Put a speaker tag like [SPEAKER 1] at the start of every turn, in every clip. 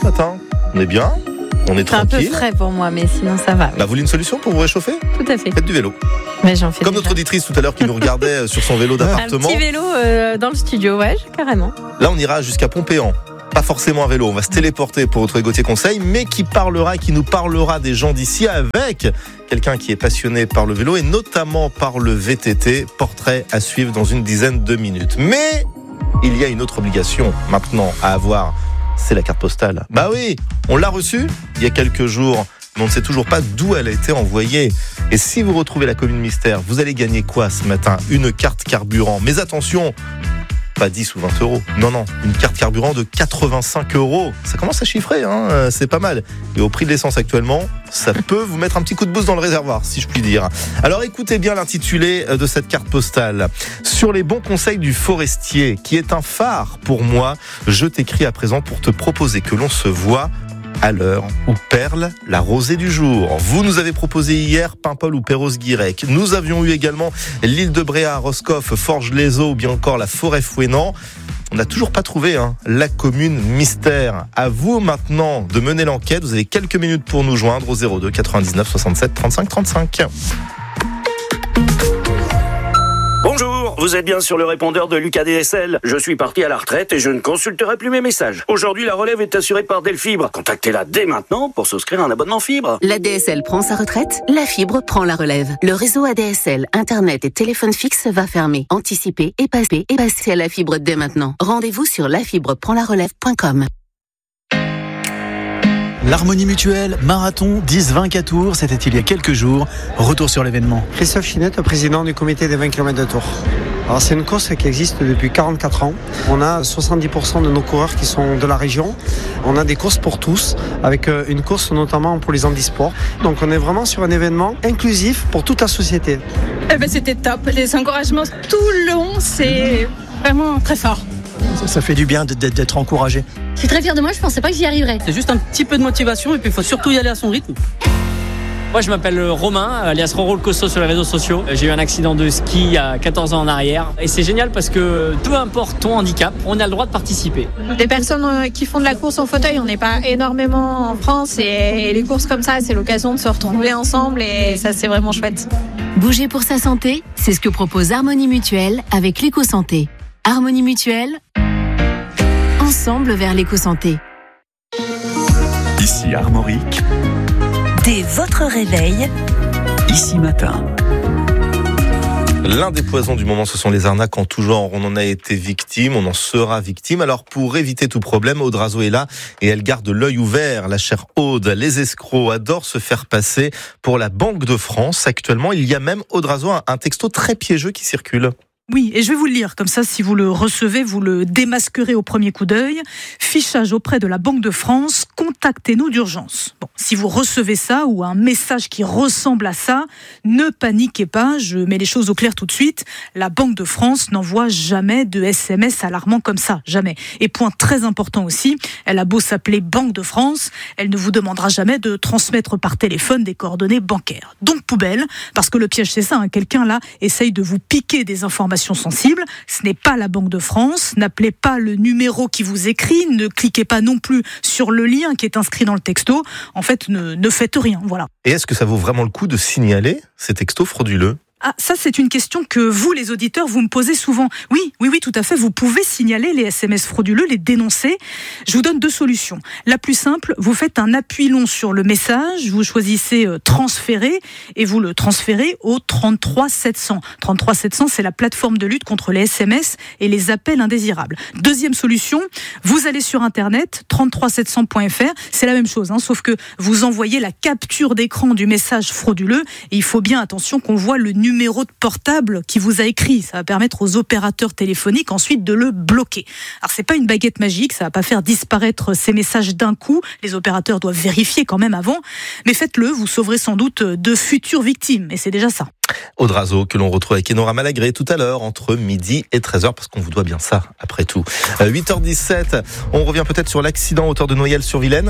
[SPEAKER 1] matin? On est bien? On est tranquille.
[SPEAKER 2] C'est un peu frais pour moi, mais sinon ça va. Oui.
[SPEAKER 1] Vous voulez une solution pour vous réchauffer?
[SPEAKER 2] Tout à fait.
[SPEAKER 1] Faites du vélo.
[SPEAKER 2] Mais j'en fais
[SPEAKER 1] Comme
[SPEAKER 2] déjà.
[SPEAKER 1] notre auditrice tout à l'heure qui nous regardait sur son vélo d'appartement.
[SPEAKER 2] Un petit vélo dans le studio, ouais, carrément.
[SPEAKER 1] Là, on ira jusqu'à Pompéan. Pas forcément un vélo, on va se téléporter pour retrouver Gauthier Conseil, mais qui nous parlera des gens d'ici avec quelqu'un qui est passionné par le vélo et notamment par le VTT. Portrait à suivre dans une dizaine de minutes. Mais il y a une autre obligation maintenant à avoir, c'est la carte postale. Bah oui, on l'a reçue il y a quelques jours, mais on ne sait toujours pas d'où elle a été envoyée. Et si vous retrouvez la commune mystère, vous allez gagner quoi ce matin? Une carte carburant. Mais attention, pas 10 ou 20 euros. Non, une carte carburant de 85 euros. Ça commence à chiffrer, c'est pas mal. Et au prix de l'essence actuellement, ça peut vous mettre un petit coup de boost dans le réservoir, si je puis dire. Alors écoutez bien l'intitulé de cette carte postale. Sur les bons conseils du forestier, qui est un phare pour moi, je t'écris à présent pour te proposer que l'on se voit à l'heure où perle la rosée du jour. Vous nous avez proposé hier Paimpol ou Perros-Guirec. Nous avions eu également l'île de Bréa, Roscoff, Forges-les-Eaux ou bien encore la Forêt-Fouesnant. On n'a toujours pas trouvé la commune mystère. À vous maintenant de mener l'enquête. Vous avez quelques minutes pour nous joindre au 02 99 67 35 35.
[SPEAKER 3] Bonjour, vous êtes bien sur le répondeur de Lucas DSL. Je suis parti à la retraite et je ne consulterai plus mes messages. Aujourd'hui, la relève est assurée par Delfibre. Contactez-la dès maintenant pour souscrire un abonnement fibre.
[SPEAKER 4] La DSL prend sa retraite, la fibre prend la relève. Le réseau ADSL, Internet et téléphone fixe va fermer. Anticipez et passez à la fibre dès maintenant. Rendez-vous sur lafibreprendlarelève.com.
[SPEAKER 5] L'Harmonie Mutuelle, marathon 10-20 Tours, c'était il y a quelques jours. Retour sur l'événement.
[SPEAKER 6] Christophe Chinette, président du comité des 20 km de Tours. Alors c'est une course qui existe depuis 44 ans. On a 70% de nos coureurs qui sont de la région. On a des courses pour tous, avec une course notamment pour les handisports. Donc on est vraiment sur un événement inclusif pour toute la société.
[SPEAKER 7] C'était top. Les encouragements tout le long, c'est vraiment très fort.
[SPEAKER 5] Ça fait du bien d'être encouragé.
[SPEAKER 8] Je suis très fière de moi, je pensais pas que j'y arriverais.
[SPEAKER 9] C'est juste un petit peu de motivation et puis il faut surtout y aller à son rythme. Moi je m'appelle Romain, alias Roro le Costaud sur les réseaux sociaux. J'ai eu un accident de ski il y a 14 ans en arrière. Et c'est génial parce que peu importe ton handicap, on a le droit de participer.
[SPEAKER 7] Des personnes qui font de la course en fauteuil, on n'est pas énormément en France. Et les courses comme ça, c'est l'occasion de se retrouver ensemble et ça c'est vraiment chouette.
[SPEAKER 4] Bouger pour sa santé, c'est ce que propose Harmonie Mutuelle avec l'éco-santé. Harmonie Mutuelle, ensemble vers l'éco-santé.
[SPEAKER 10] Ici Armorique.
[SPEAKER 11] Dès votre réveil,
[SPEAKER 10] Ici Matin.
[SPEAKER 1] L'un des poisons du moment, ce sont les arnaques en tout genre. On en a été victime, on en sera victime. Alors pour éviter tout problème, Aude Razo est là et elle garde l'œil ouvert. La chère Aude, les escrocs adorent se faire passer pour la Banque de France. Actuellement, il y a même, Aude Razo, un texto très piégeux qui circule.
[SPEAKER 12] Oui, et je vais vous le lire, comme ça, si vous le recevez, vous le démasquerez au premier coup d'œil. Fichage auprès de la Banque de France, contactez-nous d'urgence. Bon, si vous recevez ça, ou un message qui ressemble à ça, ne paniquez pas, je mets les choses au clair tout de suite. La Banque de France n'envoie jamais de SMS alarmants comme ça, jamais. Et point très important aussi, elle a beau s'appeler Banque de France, elle ne vous demandera jamais de transmettre par téléphone des coordonnées bancaires. Donc poubelle, parce que le piège c'est ça, quelqu'un là essaye de vous piquer des informations sensibles, ce n'est pas la Banque de France, n'appelez pas le numéro qui vous écrit, ne cliquez pas non plus sur le lien qui est inscrit dans le texto, en fait ne faites rien, voilà.
[SPEAKER 1] Et est-ce que ça vaut vraiment le coup de signaler ces textos frauduleux ?
[SPEAKER 12] Ah, ça c'est une question que vous, les auditeurs, vous me posez souvent. Oui, tout à fait, vous pouvez signaler les SMS frauduleux, les dénoncer. Je vous donne 2 solutions. La plus simple, vous faites un appui long sur le message, vous choisissez transférer et vous le transférez au 33 700. 33 700, c'est la plateforme de lutte contre les SMS et les appels indésirables. Deuxième solution, vous allez sur internet, 33700.fr, c'est la même chose, sauf que vous envoyez la capture d'écran du message frauduleux et il faut bien attention qu'on voit le numéro de portable qui vous a écrit. Ça va permettre aux opérateurs téléphoniques ensuite de le bloquer. Alors c'est pas une baguette magique, ça va pas faire disparaître ces messages d'un coup. Les opérateurs doivent vérifier quand même avant. Mais faites-le, vous sauverez sans doute de futures victimes. Et c'est déjà ça.
[SPEAKER 1] Aude Razo, que l'on retrouve avec Enora Malagré tout à l'heure, entre midi et 13h, parce qu'on vous doit bien ça, après tout. 8h17, on revient peut-être sur l'accident à hauteur de Noyelles-sur-Vilaine.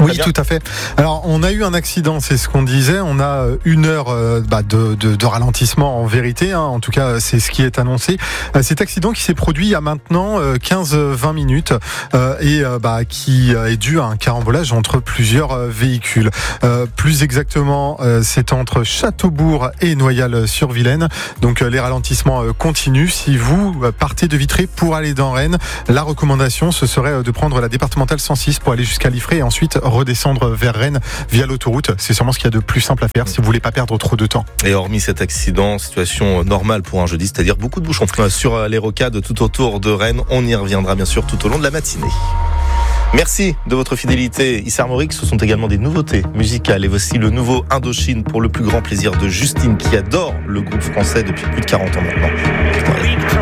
[SPEAKER 13] Oui, tout à fait. Alors, on a eu un accident, c'est ce qu'on disait. On a 1 heure de ralentissement en vérité. En tout cas, c'est ce qui est annoncé. Cet accident qui s'est produit il y a maintenant 15-20 minutes et qui est dû à un carambolage entre plusieurs véhicules. Plus exactement, c'est entre Châteaubourg et Noyal-sur-Vilaine. Donc, les ralentissements continuent. Si vous partez de Vitré pour aller dans Rennes, la recommandation, ce serait de prendre la départementale 106 pour aller jusqu'à Liffré et ensuite redescendre vers Rennes via l'autoroute. C'est sûrement ce qu'il y a de plus simple à faire si vous voulez pas perdre trop de temps.
[SPEAKER 1] Et hormis cet accident, situation normale pour un jeudi, c'est-à-dire beaucoup de bouchons sur les rocades tout autour de Rennes. On y reviendra bien sûr tout au long de la matinée. Merci de votre fidélité. Issa Armorique, ce sont également des nouveautés musicales et voici le nouveau Indochine pour le plus grand plaisir de Justine qui adore le groupe français depuis plus de 40 ans maintenant.